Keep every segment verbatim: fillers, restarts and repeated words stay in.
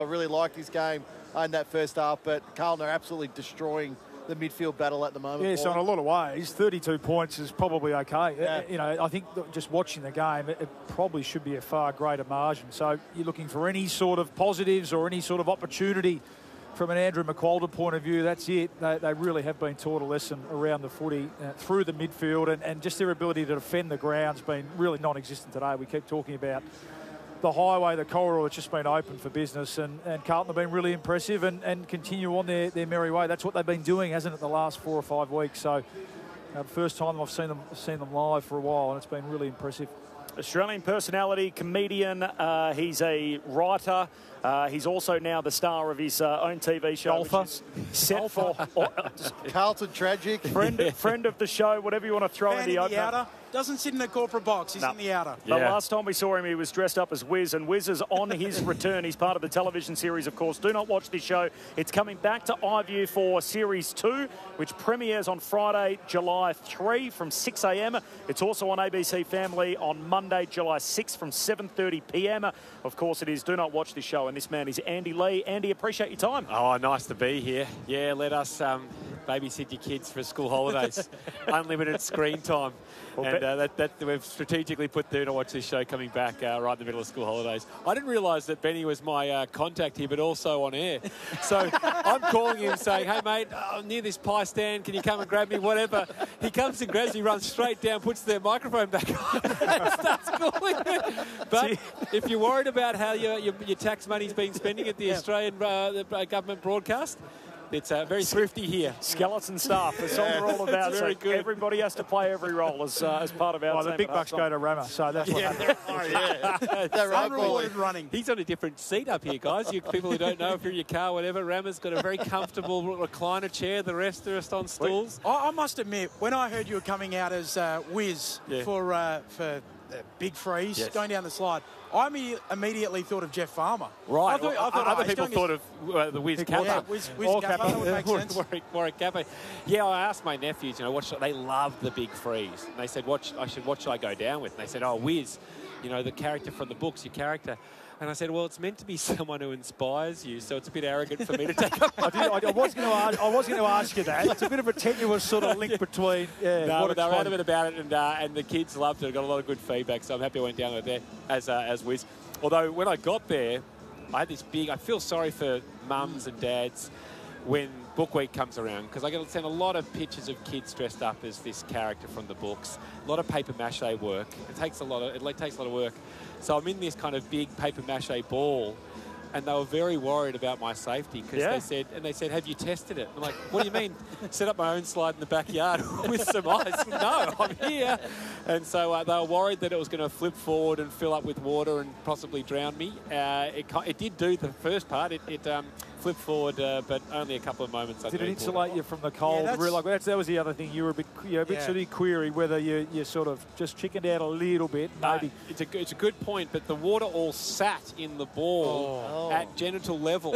I really liked his game in that first half, but Carlton are absolutely destroying the midfield battle at the moment. Yeah, so in a lot of ways, thirty-two points is probably okay. Yeah. You know, I think just watching the game, it, it probably should be a far greater margin. So you're looking for any sort of positives or any sort of opportunity from an Andrew McQualden point of view, that's it. They, they really have been taught a lesson around the footy, uh, through the midfield, and, and just their ability to defend the ground's been really non-existent today. We keep talking about the highway, the corridor that's just been open for business, and, and Carlton have been really impressive and, and continue on their, their merry way. That's what they've been doing, hasn't it, the last four or five weeks. So uh, the first time I've seen them, seen them live for a while, and it's been really impressive. Australian personality, comedian, uh, he's a writer. Uh, he's also now the star of his uh, own T V show. Golfer. Set for or, uh, Carlton Tragic. friend, friend of the show, whatever you want to throw Man in the in opener. the outer. Doesn't sit in a corporate box. He's No. in the outer. The Yeah. last time we saw him, he was dressed up as Wiz, and Wiz is on his return. He's part of the television series, of course. Do not watch this show. It's coming back to iView for Series two, which premieres on Friday, July third from six a m It's also on A B C Family on Monday, July sixth from seven thirty p m Of course, it is Do Not Watch This Show, and this man is Andy Lee. Andy, appreciate your time. Oh, nice to be here. Yeah, let us um, babysit your kids for school holidays. Unlimited screen time. Well, and be- uh, that, that we've strategically put Do Not Watch This Show coming back uh, right in the middle of school holidays. I didn't realise that Benny was my uh, contact here, but also on air. So I'm calling him saying, hey, mate, I'm near this pie stand. Can you come and grab me? Whatever. He comes and grabs me, runs straight down, puts the microphone back on and starts calling me. But if you're worried about how your, your, your tax money's been spending at the Yeah. Australian uh, the, uh, government broadcast, it's uh, very thrifty here. Skeleton staff. That's all we're all about. It's So very good. everybody has to play every role as, uh, as part of our Oh, team. the big at bucks halftime. go to Rama, so that's what happens. Oh, yeah. That right, boy. Unrewarded running. He's on a different seat up here, guys. You people who don't know, if you're in your car, whatever, Rama's got a very comfortable recliner chair. The rest are just on stools. I, I must admit, when I heard you were coming out as uh, Wiz Yeah. for uh, for uh, Big Freeze, Yes. going down the slide, I imme- immediately thought of Jeff Farmer. Right. I thought, I thought, Other oh, he's people doing thought his- of uh, the Wiz Nick Kappa. Yeah, Wiz, Wiz Or Kappa, Kappa. that would make sense. Warwick, Warwick Kappa. Yeah, I asked my nephews, you know, what should, they love the Big Freeze. And they said, what, sh- I should, what should I go down with? And they said, oh, Wiz, you know, the character from the books, your character. And I said, well, it's meant to be someone who inspires you, so it's a bit arrogant for me to take up. I, did, I, I was going to ask, I was going to ask you that. It's a bit of a tenuous sort of link between. Yeah, No, what but they were it's adamant about it, and uh, and the kids loved it. I got a lot of good feedback, so I'm happy I went down there as uh, as Wiz. Although when I got there, I had this big. I feel sorry for mums and dads when Book Week comes around, because I get to send a lot of pictures of kids dressed up as this character from the books. A lot of paper mache work. It takes a lot of it takes a lot of work. So I'm in this kind of big paper mache ball, and they were very worried about my safety, because Yeah. they said, and they said, have you tested it? I'm like, what do you mean? Set up my own slide in the backyard with some ice? No, I'm here. And so uh, they were worried that it was going to flip forward and fill up with water and possibly drown me. Uh, it, ki- it did do the first part. It, it um, flipped forward, uh, but only a couple of moments. Did it underneath insulate water. you from the cold? that's- Really, like, that's, that was the other thing. You were a bit, you were a bit Yeah. sort of query whether you you sort of just chickened out a little bit, No, maybe. it's a good- it's a good point, but the water all sat in the ball Oh. at genital level.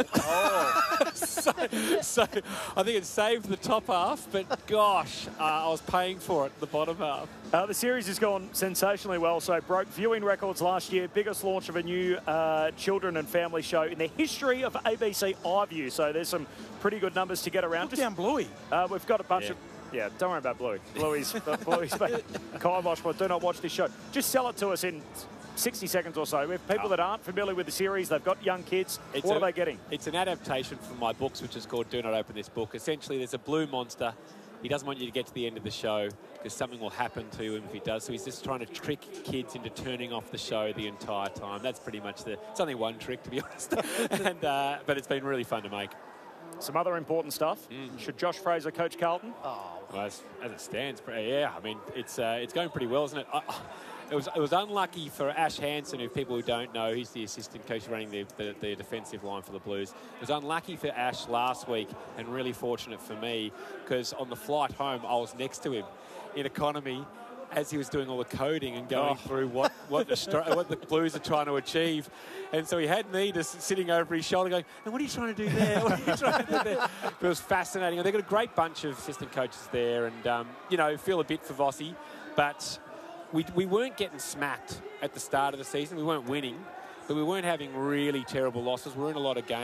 so, so I think it saved the top half, but gosh, uh, I was paying for it, the bottom half. Uh, the series has gone sensationally well, so it broke viewing records last year. Biggest launch of a new uh, children and family show in the history of A B C iView. So there's some pretty good numbers to get around. Look down Bluey. Uh, we've got a bunch Yeah. of... Yeah, don't worry about Bluey. Bluey's, uh, Bluey's been kibosh, but do not watch this show. Just sell it to us in sixty seconds or so. We have people that aren't familiar with the series. They've got young kids. It's what a- are they getting? It's an adaptation from my books, which is called Do Not Open This Book. Essentially, there's a blue monster. He doesn't want you to get to the end of the show because something will happen to him if he does. So he's just trying to trick kids into turning off the show the entire time. That's pretty much the... It's only one trick, to be honest. and uh, But it's been really fun to make. Some other important stuff. Should Josh Fraser coach Carlton? Well, as, as it stands, pretty- yeah, I mean, it's uh, it's going pretty well, isn't it? I, it was it was unlucky for Ash Hansen, who people who don't know, he's the assistant coach running the, the, the defensive line for the Blues. It was unlucky for Ash last week and really fortunate for me, because on the flight home, I was next to him in economy as he was doing all the coding and going Oh. through what what the, Stra- what the Blues are trying to achieve. And so he had me just sitting over his shoulder going, and what are you trying to do there? What are you trying to do there? But it was fascinating. And they've got a great bunch of assistant coaches there, and, um, you know, feel a bit for Vossi. But we, we weren't getting smacked at the start of the season. We weren't winning. but we weren't having really terrible losses. We were in a lot of games.